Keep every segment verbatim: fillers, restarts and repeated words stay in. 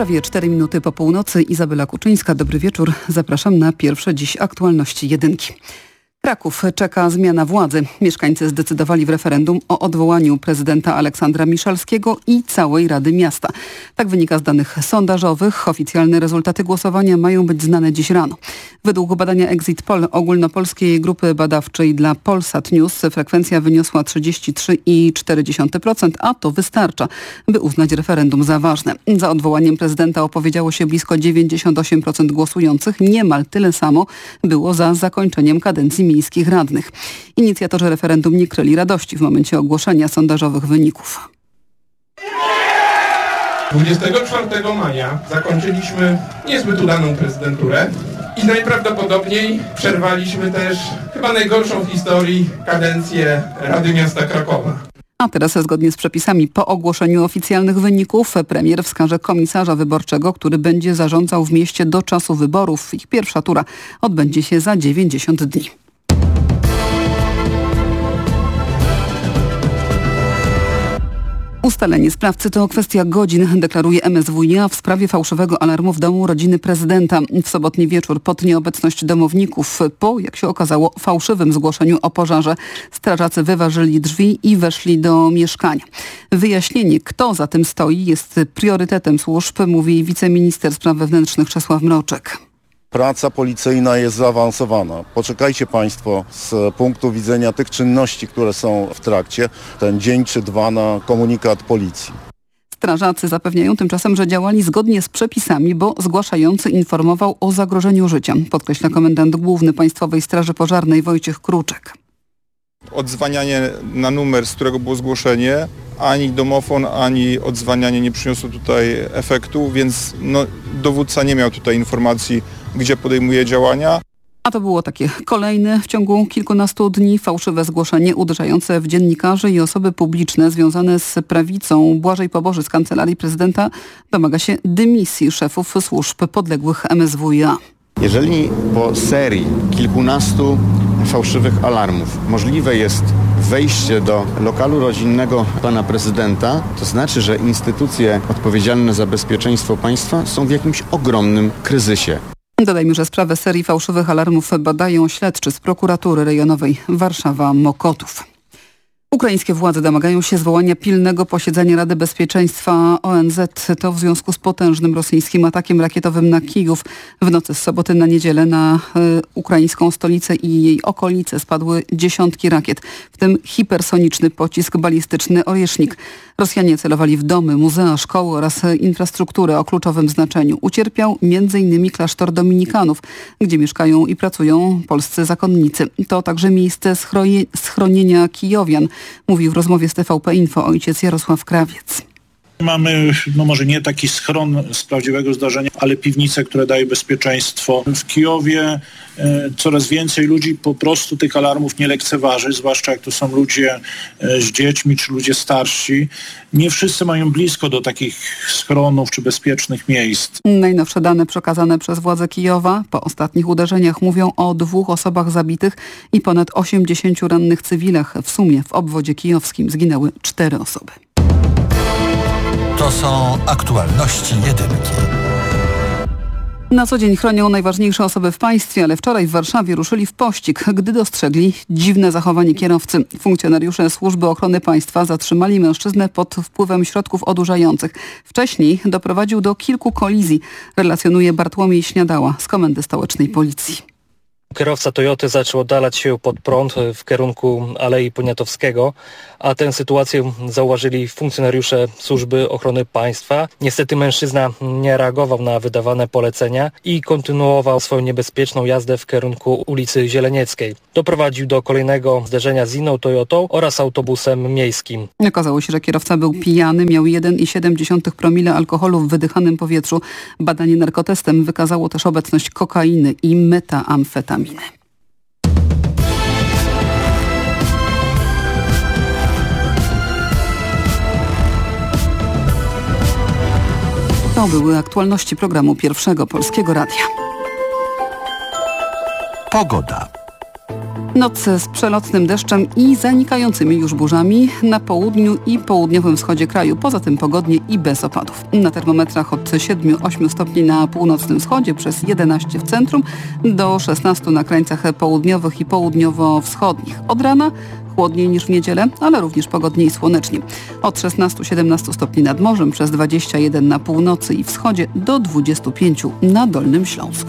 Prawie cztery minuty po północy. Izabela Kuczyńska, dobry wieczór. Zapraszam na pierwsze dziś aktualności jedynki. Kraków czeka zmiana władzy. Mieszkańcy zdecydowali w referendum o odwołaniu prezydenta Aleksandra Miszalskiego i całej Rady Miasta. Tak wynika z danych sondażowych. Oficjalne rezultaty głosowania mają być znane dziś rano. Według badania Exit Poll ogólnopolskiej grupy badawczej dla Polsat News frekwencja wyniosła trzydzieści trzy i cztery dziesiąte procent, a to wystarcza, by uznać referendum za ważne. Za odwołaniem prezydenta opowiedziało się blisko dziewięćdziesiąt osiem procent głosujących. Niemal tyle samo było za zakończeniem kadencji miejskich radnych. Inicjatorzy referendum nie kryli radości w momencie ogłoszenia sondażowych wyników. dwudziestego czwartego maja zakończyliśmy niezbyt udaną prezydenturę i najprawdopodobniej przerwaliśmy też chyba najgorszą w historii kadencję Rady Miasta Krakowa. A teraz zgodnie z przepisami po ogłoszeniu oficjalnych wyników premier wskaże komisarza wyborczego, który będzie zarządzał w mieście do czasu wyborów. Ich pierwsza tura odbędzie się za dziewięćdziesiąt dni. Ustalenie sprawcy to kwestia godzin, deklaruje M S W i A w sprawie fałszywego alarmu w domu rodziny prezydenta. W sobotni wieczór pod nieobecność domowników po, jak się okazało, fałszywym zgłoszeniu o pożarze strażacy wyważyli drzwi i weszli do mieszkania. Wyjaśnienie, kto za tym stoi, jest priorytetem służb, mówi wiceminister spraw wewnętrznych Czesław Mroczek. Praca policyjna jest zaawansowana. Poczekajcie Państwo z punktu widzenia tych czynności, które są w trakcie, ten dzień czy dwa na komunikat policji. Strażacy zapewniają tymczasem, że działali zgodnie z przepisami, bo zgłaszający informował o zagrożeniu życia, podkreśla komendant główny Państwowej Straży Pożarnej Wojciech Kruczek. Odzwanianie na numer, z którego było zgłoszenie, ani domofon, ani odzwanianie nie przyniosło tutaj efektu, więc no, dowódca nie miał tutaj informacji, gdzie podejmuje działania. A to było takie kolejne w ciągu kilkunastu dni fałszywe zgłoszenie uderzające w dziennikarzy i osoby publiczne związane z prawicą. Błażej Poboży z Kancelarii Prezydenta domaga się dymisji szefów służb podległych M S W i A. Jeżeli po serii kilkunastu fałszywych alarmów możliwe jest wejście do lokalu rodzinnego pana prezydenta, to znaczy, że instytucje odpowiedzialne za bezpieczeństwo państwa są w jakimś ogromnym kryzysie. Dodajmy, że sprawę serii fałszywych alarmów badają śledczy z prokuratury rejonowej Warszawa-Mokotów. Ukraińskie władze domagają się zwołania pilnego posiedzenia Rady Bezpieczeństwa O N Z. To w związku z potężnym rosyjskim atakiem rakietowym na Kijów. W nocy z soboty na niedzielę na y, ukraińską stolicę i jej okolice spadły dziesiątki rakiet, w tym hipersoniczny pocisk balistyczny Oryesznik. Rosjanie celowali w domy, muzea, szkoły oraz infrastrukturę o kluczowym znaczeniu. Ucierpiał między innymi klasztor dominikanów, gdzie mieszkają i pracują polscy zakonnicy. To także miejsce schroje- schronienia Kijowian, mówił w rozmowie z T V P Info ojciec Jarosław Krawiec. Mamy, no może nie taki schron z prawdziwego zdarzenia, ale piwnice, które dają bezpieczeństwo. W Kijowie e, coraz więcej ludzi po prostu tych alarmów nie lekceważy, zwłaszcza jak to są ludzie e, z dziećmi czy ludzie starsi. Nie wszyscy mają blisko do takich schronów czy bezpiecznych miejsc. Najnowsze dane przekazane przez władze Kijowa po ostatnich uderzeniach mówią o dwóch osobach zabitych i ponad osiemdziesięciu rannych cywilach. W sumie w obwodzie kijowskim zginęły cztery osoby. To są aktualności jedynki. Na co dzień chronią najważniejsze osoby w państwie, ale wczoraj w Warszawie ruszyli w pościg, gdy dostrzegli dziwne zachowanie kierowcy. Funkcjonariusze Służby Ochrony Państwa zatrzymali mężczyznę pod wpływem środków odurzających. Wcześniej doprowadził do kilku kolizji, relacjonuje Bartłomiej Śniadała z Komendy Stołecznej Policji. Kierowca Toyoty zaczął oddalać się pod prąd w kierunku Alei Poniatowskiego, a tę sytuację zauważyli funkcjonariusze Służby Ochrony Państwa. Niestety mężczyzna nie reagował na wydawane polecenia i kontynuował swoją niebezpieczną jazdę w kierunku ulicy Zielenieckiej. Doprowadził do kolejnego zderzenia z inną Toyotą oraz autobusem miejskim. Okazało się, że kierowca był pijany, miał jeden i siedem dziesiątych promila alkoholu w wydychanym powietrzu. Badanie narkotestem wykazało też obecność kokainy i metaamfetaminy. To były aktualności programu Pierwszego Polskiego Radia. Pogoda. Noc z przelotnym deszczem i zanikającymi już burzami na południu i południowym wschodzie kraju. Poza tym pogodnie i bez opadów. Na termometrach od siedem do ośmiu stopni na północnym wschodzie, przez jedenaście w centrum, do szesnastu na krańcach południowych i południowo-wschodnich. Od rana chłodniej niż w niedzielę, ale również pogodniej i słonecznie. Od szesnastu do siedemnastu stopni nad morzem, przez dwadzieścia jeden na północy i wschodzie, do dwudziestu pięciu na Dolnym Śląsku.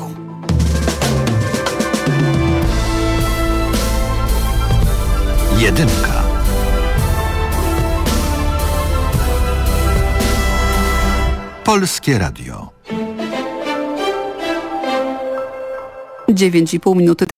Jedynka. Polskie Radio. dziewięć i pół minuty